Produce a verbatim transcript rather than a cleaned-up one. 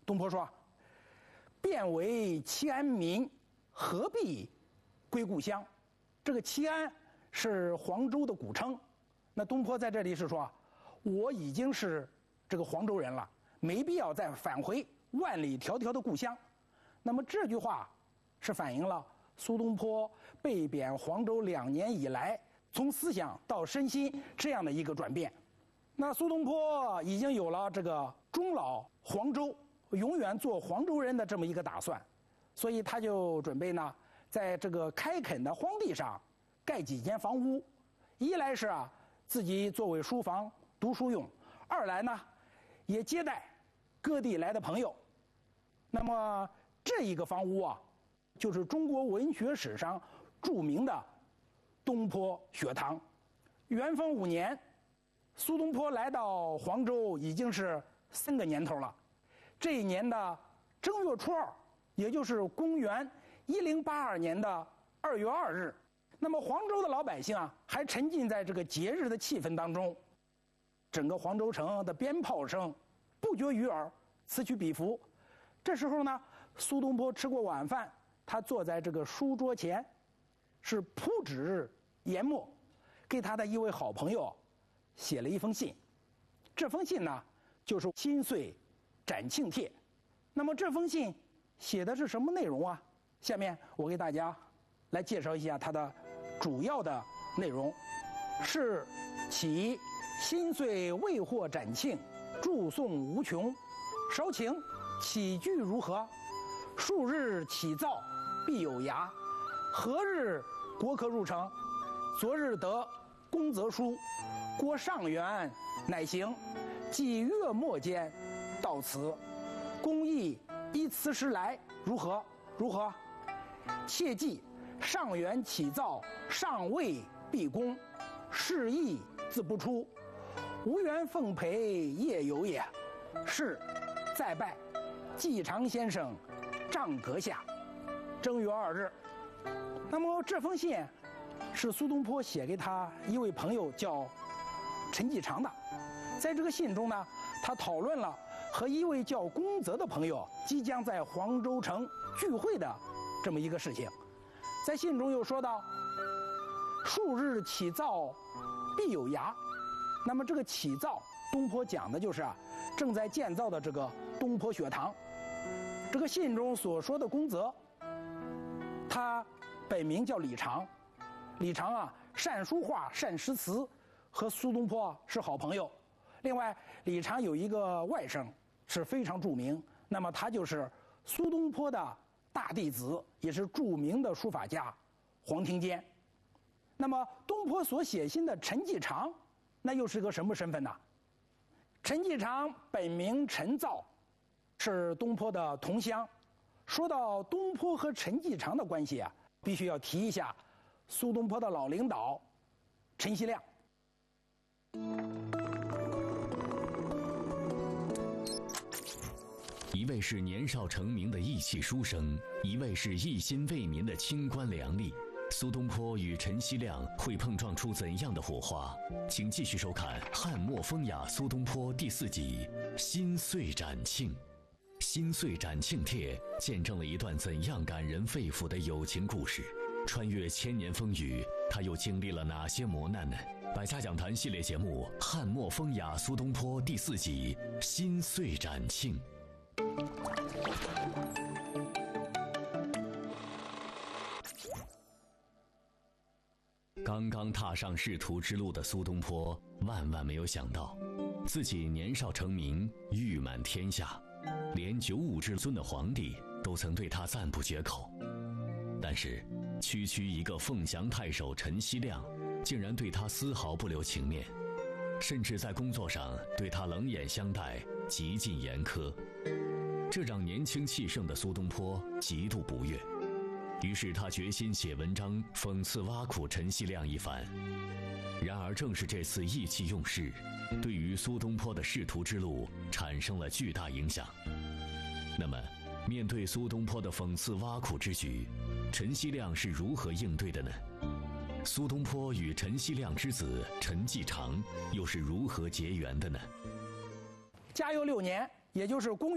东坡说：“便为齐安民，何必归故乡？”这个齐安是黄州的古称。那东坡在这里是说，我已经是这个黄州人了，没必要再返回万里迢迢的故乡。那么这句话是反映了苏东坡被贬黄州两年以来，从思想到身心这样的一个转变。那苏东坡已经有了这个终老黄州，永远做黄州人的这么一个打算，所以他就准备呢，在这个开垦的荒地上盖几间房屋，一来是啊自己作为书房读书用，二来呢也接待各地来的朋友。那么这一个房屋啊，就是中国文学史上著名的东坡学堂。元丰五年，苏东坡来到黄州已经是三个年头了。这一年的正月初二，也就是公元一零八二年的二月二日，那么黄州的老百姓啊，还沉浸在这个节日的气氛当中。整个黄州城的鞭炮声不绝于耳，此起彼伏。这时候呢，苏东坡吃过晚饭，他坐在这个书桌前，是铺纸研墨，给他的一位好朋友写了一封信。这封信呢，就是《新岁展庆帖》。那么这封信写的是什么内容啊？下面我给大家来介绍一下它的主要的内容。是其新岁未获展庆，祝颂无穷，少请起居如何？数日起灶必有涯，何日国可入城？昨日得公则书，郭上元乃行，几月末间到此，公亦依此时来，如何？如何？切记上元起灶，尚未毕公，事亦自不出，无缘奉陪夜游也。是再拜季常先生帐阁下。正月二日。那么这封信是苏东坡写给他一位朋友叫陈季常的。在这个信中呢，他讨论了和一位叫公则的朋友即将在黄州城聚会的这么一个事情。在信中又说到，数日起灶必有涯。那么这个起灶，东坡讲的就是啊，正在建造的这个东坡学堂。这个信中所说的公则，他本名叫李常。李常啊，善书画，善诗词，和苏东坡是好朋友。另外，李常有一个外甥是非常著名，那么他就是苏东坡的大弟子，也是著名的书法家黄庭坚。那么东坡所写信的陈季常，那又是个什么身份呢？陈季常本名陈造，是东坡的同乡。说到东坡和陈季常的关系啊，必须要提一下苏东坡的老领导陈希亮。 一位是年少成名的义气书生，一位是一心为民的清官良吏。苏东坡与陈希亮会碰撞出怎样的火花？请继续收看《汉末风雅苏东坡》第四集《新岁展庆》。新岁展庆帖见证了一段怎样感人肺腑的友情故事？穿越千年风雨，他又经历了哪些磨难呢？百家讲坛系列节目《汉末风雅苏东坡》第四集《新岁展庆》。刚刚踏上仕途之路的苏东坡，万万没有想到，自己年少成名，誉满天下，连九五至尊的皇帝都曾对他赞不绝口。但是，区区一个凤翔太守陈希亮，竟然对他丝毫不留情面，甚至在工作上对他冷眼相待，极尽严苛。这让年轻气盛的苏东坡极度不悦。于是他决心写文章讽刺挖苦陈希亮一番。然而正是这次意气用事，对于苏东坡的仕途之路产生了巨大影响。那么面对苏东坡的讽刺挖苦之举，陈希亮是如何应对的呢？苏东坡与陈希亮之子陈季常又是如何结缘的呢？ 嘉佑六年，也就是公元